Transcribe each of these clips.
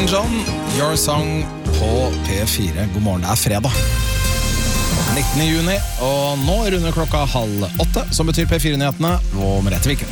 Elton John, Your Song på P4. God morgen, det fredag 19. juni, og nå runder klokka 7:30, som betyr P4-nyhetene, og Merete Viken.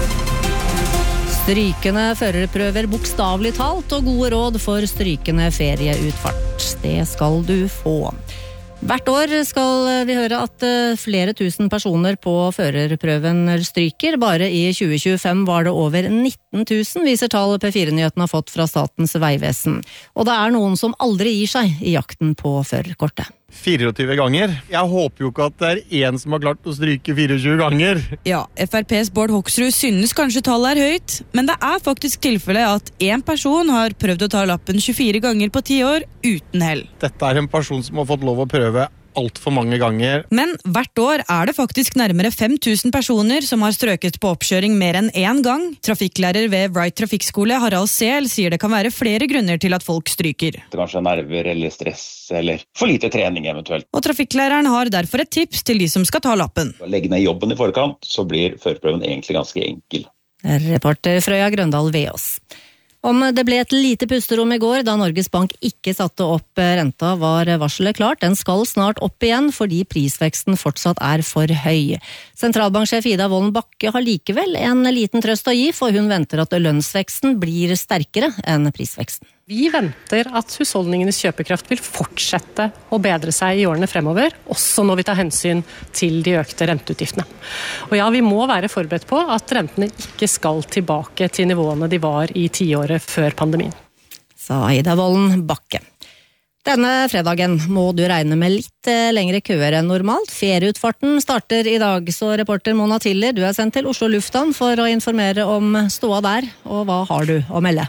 Strykende førerprøver bokstavelig talt, og gode råd for strykende ferieutfart. Det skal du få. Hvert år skal vi høre at flere tusen personer på førerprøven stryker. Bare i 2025 var det over 19 000, viser tall P4-nyheten har fått fra Statens vegvesen. Og det noen som aldri gir seg i jakten på førerkortet. 24 ganger. Jeg håper jo ikke at det en som har klart å stryke 24 ganger. Ja, FrPs Bård Hoksrud synes kanskje tallet høyt, men det faktisk tilfellet at en person har prøvd å ta lappen 24 ganger på 10 år uten hell. Dette en person som har fått lov å prøve alt for mange ganger. Men hvert år det faktisk nærmere 5000 personer som har strøket på oppkjøring mer enn en gang. Trafikklærer ved Wright Trafikkskole, Harald Sehl, sier det kan være flere grunner til at folk stryker. Kanskje nerver eller stress, eller for lite trening eventuelt. Og trafikklæreren har derfor et tips til de som skal ta lappen. Legge ned jobben i forkant, så blir førerprøven egentlig ganske enkel. Reporter Frøya Grøndal Veås. Om det ble et lite pusterom i går da Norges Bank ikke satte opp renta, var varselet klart. Den skal snart opp igjen fordi prisveksten fortsatt for høy. Sentralbanksjef Ida Wolden Bakke har likevel en liten trøst å gi, for hun venter at lønnsveksten blir sterkere enn prisveksten. Vi venter at husholdningenes kjøpekraft vil fortsette å bedre seg i årene fremover, også når vi tar hensyn til de økte renteutgiftene. Og ja, vi må være forberedt på at rentene ikke skal tilbake til nivåene de var i 10-året før pandemien. Sa Ida Wolden Bakke. Denne fredagen må du regne med litt lengre køer enn normalt. Ferieutfarten starter i dag, så reporter Mona Tiller, du sendt til Oslo Lufthavn for å informere om ståa der, og hva har du å melde?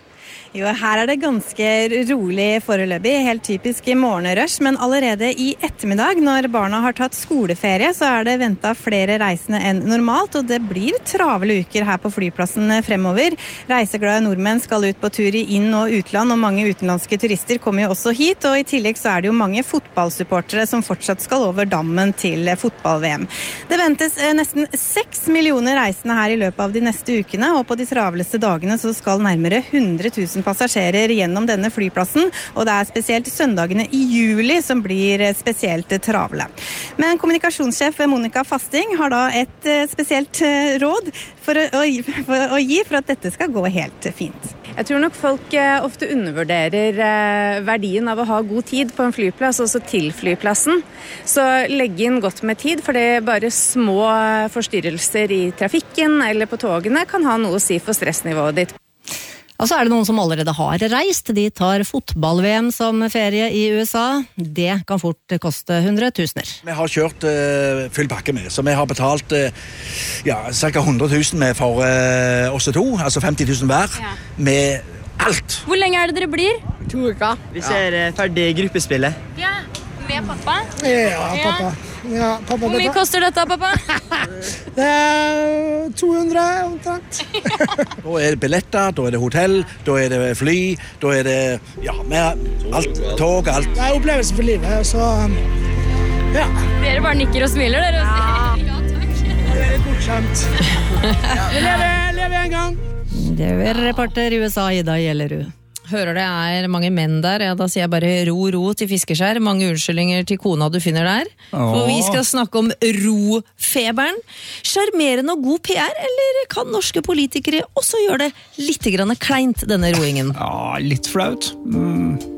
Jo, her det ganske rolig foreløpig, helt typisk i morgenrush, men allerede i ettermiddag, når barna har tatt skoleferie, så det ventet flere reisende enn normalt, og det blir travle uker her på flyplassen fremover. Reiseglade nordmenn skal ut på tur i inn- og utland, og mange utenlandske turister kommer jo også hit, og i tillegg så det jo mange fotballsupportere som fortsatt skal over dammen til fotball-VM. Det ventes nesten 6 millioner reisende her i løpet av de neste ukene, og på de travleste dagene så skal nærmere 100 000 passasjerer gjennom denne flyplassen, og det spesielt søndagene i juli som blir spesielt travle. Men kommunikasjonssjef Monica Fasting har da et spesielt råd for å gi for at dette skal gå helt fint. Jeg tror nok folk ofte undervurderer verdien av å ha god tid på en flyplass, også til flyplassen. Så legg inn godt med tid, for det bare små forstyrrelser i trafikken eller på togene kan ha noe å si for stressnivået ditt. Og så det noen som allerede har reist. De tar fotball-VM som ferie i USA. Det kan fort koste 100 000. Vi har kjørt full pakke med, så vi har betalt ca. 100 000 med for oss to, altså 50 000 hver, med alt. Hvor lenge det dere blir? 2 uker. Vi ser ferdig gruppespillet. Ja, med pappa? Ja, pappa. Ja, pappa. Hvor mye koster dette, pappa? Det 200 omtrent. Da det billetter, da det hotell, da det fly, da det med alt, tog, alt. Det opplevelse for livet, så ja. Dere bare nikker og smiler, dere. Ja, takk. Det bortskjemt. Vi lever en gang. Det reporter i USA, Ida Gjellerud. Hører det mange menn der, da sier jeg bare ro til fiskeskjær. Mange unnskyldninger til kona du finner der. For vi skal snakke om rofeberen. Charmerende og god PR, eller kan norske politikere også gjøre det litt kleint, denne roingen? Ja, litt flaut.